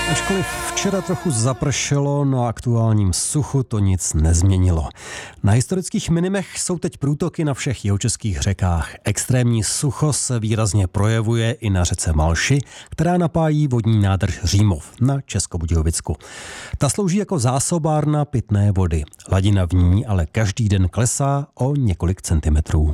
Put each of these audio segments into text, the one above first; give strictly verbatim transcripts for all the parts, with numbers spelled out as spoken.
Ačkoliv včera trochu zapršelo, na aktuálním suchu to nic nezměnilo. Na historických minimech jsou teď průtoky na všech jihočeských řekách. Extrémní sucho se výrazně projevuje i na řece Malši, která napájí vodní nádrž Římov na Českobudějovicku. Ta slouží jako zásobárna pitné vody. Hladina v ní ale každý den klesá o několik centimetrů.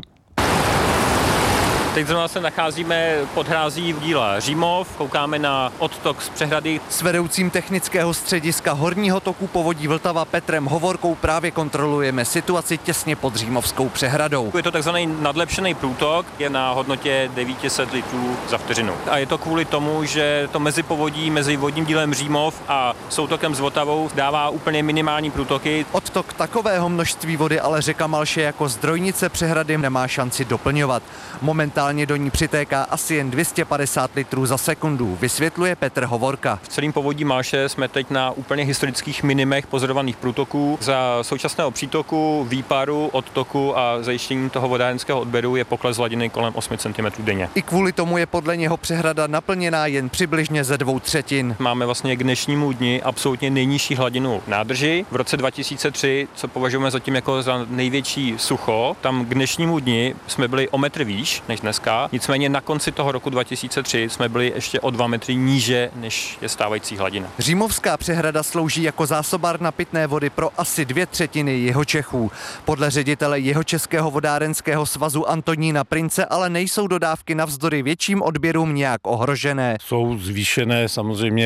Teď zrovna se nacházíme pod hrází v díle Římov, koukáme na odtok z přehrady. S vedoucím technického střediska horního toku povodí Vltava Petrem Hovorkou právě kontrolujeme situaci těsně pod Římovskou přehradou. Je to takzvaný nadlepšený průtok, je na hodnotě devět set litrů za vteřinu. A je to kvůli tomu, že to mezipovodí mezi vodním dílem Římov a soutokem s Vltavou dává úplně minimální průtoky. Odtok takového množství vody ale řeka Malše jako zdrojnice přehrady nemá šanci doplňovat. Momentálně do ní přitéká asi jen dvě stě padesát litrů za sekundu, vysvětluje Petr Hovorka. V celém povodí Malše jsme teď na úplně historických minimech pozorovaných průtoků. Za současného přítoku, výparu, odtoku a zajištění toho vodárenského odběru je pokles hladiny kolem osm centimetrů denně. I kvůli tomu je podle něho přehrada naplněná jen přibližně ze dvou třetin. Máme vlastně k dnešnímu dni absolutně nejnižší hladinu nádrži. V roce dva tisíce tři, co považujeme zatím jako za největší sucho, tam k dnešnímu dni jsme byli o metr výš než dneska. Nicméně na konci toho roku dva tisíce tři jsme byli ještě o dva metry níže, než je stávající hladina. Římovská přehrada slouží jako zásobárna pitné vody pro asi dvě třetiny Jihočechů. Podle ředitele Jihočeského vodárenského svazu Antonína Prince ale nejsou dodávky navzdory větším odběrům nějak ohrožené. Jsou zvýšené samozřejmě